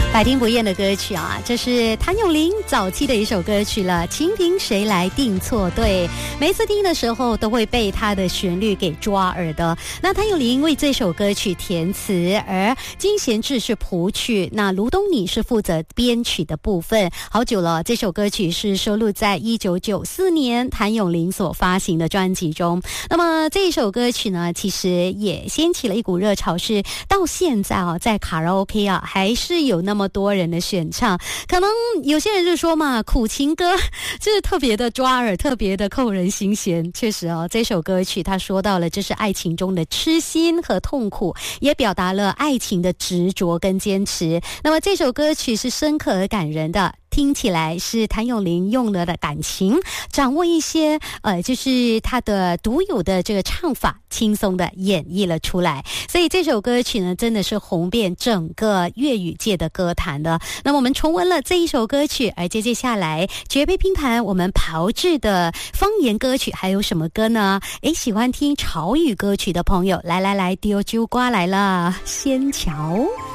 百听不厌的歌曲啊，这是谭咏麟早期的一首歌曲了，请凭谁来定错对。每次听的时候都会被它的旋律给抓耳的。那谭咏麟为这首歌曲填词，而金贤志是谱曲，那卢东尼是负责编曲的部分。好久了，这首歌曲是收录在1994年谭咏麟所发行的专辑中。那么这一首歌曲呢，其实也掀起了一股热潮，是到现在啊，在卡拉 OK 啊，还是有那么多人的选唱。可能有些人就说嘛，苦情歌就是特别的抓耳，特别的扣人心弦。确实哦，这首歌曲它说到了这是爱情中的痴心和痛苦，也表达了爱情的执着跟坚持。那么这首歌曲是深刻而感人的，听起来是谭咏麟用了的感情，掌握一些就是他的独有的这个唱法，轻松的演绎了出来。所以这首歌曲呢，真的是红遍整个粤语界的歌坛的。那么我们重温了这一首歌曲，而接下来绝配拼盘我们炮制的方言歌曲还有什么歌呢？喜欢听潮语歌曲的朋友，来丢揪瓜来了，仙桥。